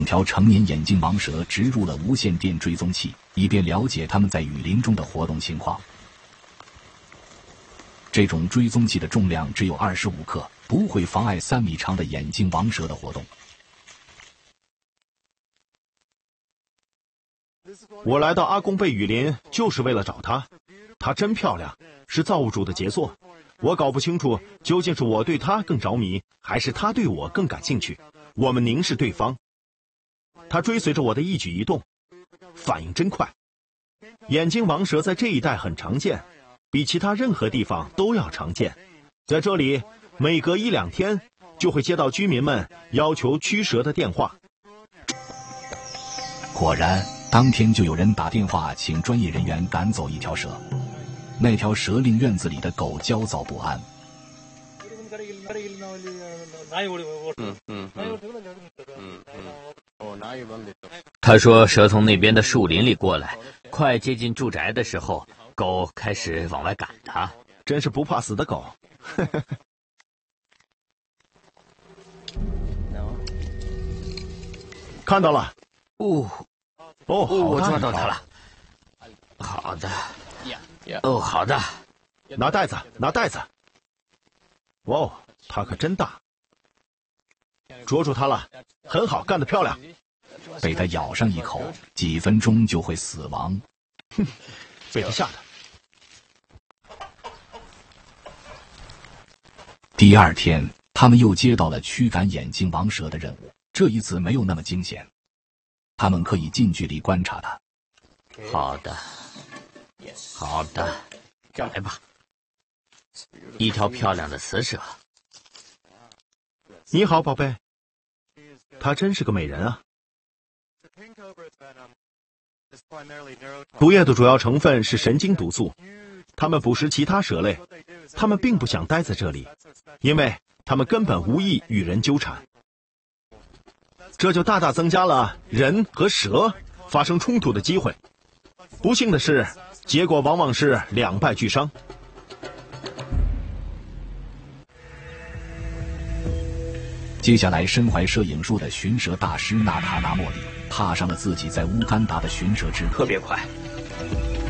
条成年眼镜王蛇植入了无线电追踪器，以便了解它们在雨林中的活动情况。这种追踪器的重量只有25克，不会妨碍3米长的眼镜王蛇的活动。 我来到阿贡贝雨林就是为了找她，她真漂亮，是造物主的杰作。我搞不清楚究竟是我对她更着迷，还是她对我更感兴趣。我们凝视对方，她追随着我的一举一动，反应真快。眼镜王蛇在这一带很常见，比其他任何地方都要常见。在这里，每隔1-2天就会接到居民们要求驱蛇的电话。 果然，当天就有人打电话请专业人员赶走一条蛇。那条蛇令院子里的狗焦躁不安。 他说蛇从那边的树林里过来，快接近住宅的时候，狗开始往外赶他。 真是不怕死的狗。看到了。 我抓到它了。好的。好的。 拿袋子，拿袋子。哇，它可真大。捉住它了，很好，干得漂亮。 被它咬上一口，几分钟就会死亡。 哼，被它吓的。 第2天，他们又接到了驱赶眼镜王蛇的任务，这一次没有那么惊险。他们可以近距离观察它。 好的，好的，来吧。一条漂亮的雌蛇。 你好，宝贝。她真是个美人啊。毒液的主要成分是神经毒素，它们捕食其他蛇类，它们并不想待在这里，因为它们根本无意与人纠缠。这就大大增加了人和蛇发生冲突的机会。不幸的是，结果往往是两败俱伤。 接下来，身怀摄影术的寻蛇大师纳塔纳莫里踏上了自己在乌干达的寻蛇之路。 特别快，